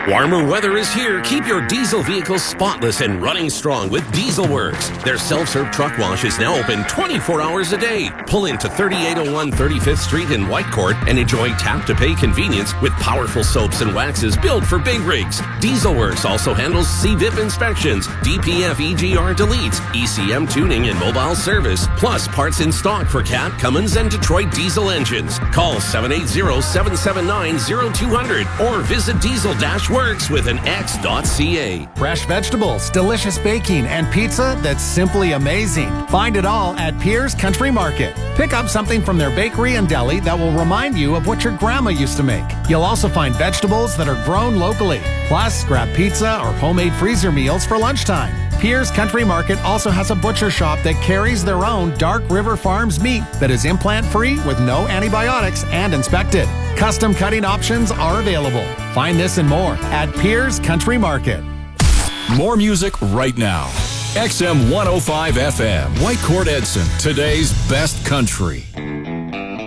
Warmer weather is here. Keep your diesel vehicle spotless and running strong with DieselWorks. Their self-serve truck wash is now open 24 hours a day. Pull into 3801 35th Street in Whitecourt and enjoy tap-to-pay convenience with powerful soaps and waxes built for big rigs. DieselWorks also handles CVIP inspections, DPF EGR deletes, ECM tuning and mobile service, plus parts in stock for Cat, Cummins, and Detroit diesel engines. Call 780-779-0200 or visit diesel-works with an X.ca. Fresh vegetables, delicious baking, and pizza that's simply amazing. Find it all at Pierre's Country Market. Pick up something from their bakery and deli that will remind you of what your grandma used to make. You'll also find vegetables that are grown locally. Plus, grab pizza or homemade freezer meals for lunchtime. Pierre's Country Market also has a butcher shop that carries their own Dark River Farms meat that is implant-free with no antibiotics and inspected. Custom cutting options are available. Find this and more at Pierre's Country Market. More music right now. XM 105 FM, Whitecourt Edson, today's best country.